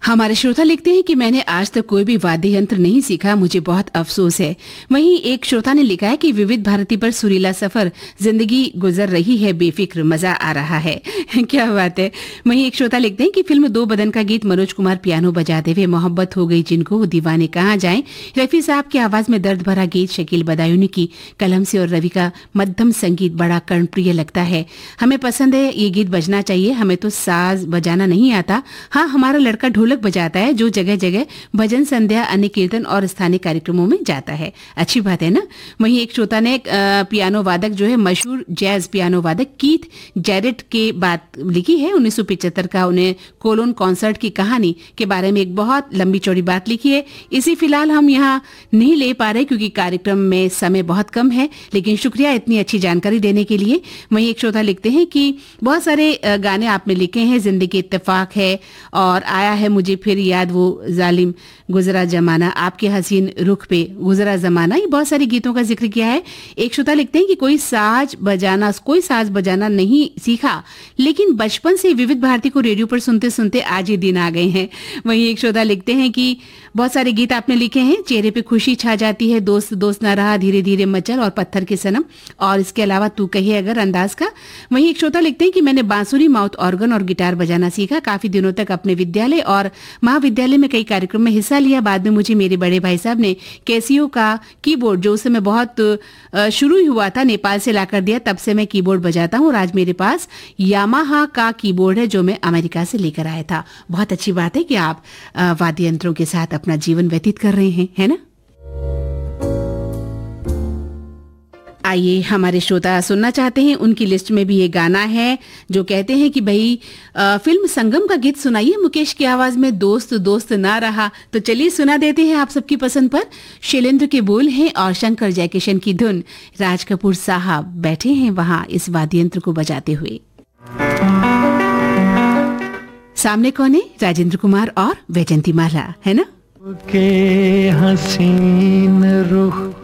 हमारे श्रोता लिखते हैं कि मैंने आज तक कोई भी वाद्य यंत्र नहीं सीखा, मुझे बहुत अफसोस है। वहीं एक श्रोता ने लिखा है कि विविध भारती पर सुरीला सफर, जिंदगी गुजर रही है बेफिक्र, मजा आ रहा है। क्या बात है। वहीं एक श्रोता लिखते हैं कि फिल्म दो बदन का गीत मनोज कुमार पियानो बजाते हुए, मोहब्बत हो गई जिनको, दीवाने कहाँ जाएं, रफी साहब की आवाज में दर्द भरा गीत, शकील बदायूनी की कलम से और रवि का मध्यम संगीत बड़ा कर्णप्रिय लगता है। हमें पसंद है, ये गीत बजना चाहिए। हमें तो साज बजाना नहीं आता। हाँ, हमारा लड़का ढोलक बजाता है, जो जगह जगह भजन संध्या, अन्य कीर्तन और स्थानीय कार्यक्रमों में जाता है। अच्छी बात है ना। वहीं एक श्रोता ने पियानो वादक जो है, मशहूर जैज पियानो वादक कीथ जैरेट के बात लिखी है। 1975 का उन्हें कोलोन कॉन्सर्ट की कहानी के बारे में एक बहुत लंबी चौड़ी बात लिखी है। इसी फिलहाल हम यहाँ नहीं ले पा रहे क्योंकि कार्यक्रम में समय बहुत कम है, लेकिन शुक्रिया इतनी अच्छी जानकारी देने के लिए। वहीं एक श्रोता लिखते हैं कि बहुत सारे गाने आपने लिखे हैं, जिंदगी इत्तेफाक है और आया है मुझे फिर याद वो जालिम गुजरा जमाना, आपके हसीन रुख पे गुजरा जमाना, ये बहुत सारे गीतों का जिक्र किया है। एक श्रोता लिखते हैं कि कोई साज बजाना नहीं सीखा, लेकिन बचपन से विविध भारती को रेडियो पर सुनते सुनते आज ये दिन आ गए हैं। वहीं एक श्रोता लिखते हैं कि बहुत सारे गीत आपने लिखे हैं, चेहरे पे खुशी छा जाती है, दोस्त दोस्त ना रहा, धीरे धीरे मचल और पत्थर के सनम, और इसके अलावा तू कहे अगर अंदाज का। वहीं एक श्रोता लिखते हैं कि मैंने बांसुरी, माउथ ऑर्गन और गिटार बजाना सीखा, काफी दिनों तक अपने विद्यालय और महाविद्यालय में कई कार्यक्रम में हिस्सा लिया। बाद में मुझे मेरे बड़े भाई साहब ने कैसियो का कीबोर्ड, जो उस समय बहुत शुरू ही हुआ था, नेपाल से लाकर दिया। तब से मैं कीबोर्ड बजाता हूँ और आज मेरे पास यामाहा का कीबोर्ड है जो मैं अमेरिका से लेकर आया था। बहुत अच्छी बात है कि आप वाद्य यंत्रों के साथ अपना जीवन व्यतीत कर रहे हैं, है ना। आइए, हमारे श्रोता सुनना चाहते हैं, उनकी लिस्ट में भी ये गाना है जो कहते हैं कि भाई फिल्म संगम का गीत सुनाइए, मुकेश की आवाज में दोस्त दोस्त ना रहा। तो चलिए सुना देते हैं आप सबकी पसंद पर। शैलेंद्र के बोल हैं और शंकर जयकिशन की धुन। राज कपूर साहब बैठे हैं वहां इस वाद्य यंत्र को बजाते हुए। सामने कौन है? राजेंद्र कुमार और वैजंती माला, है ना। के हसीन रुख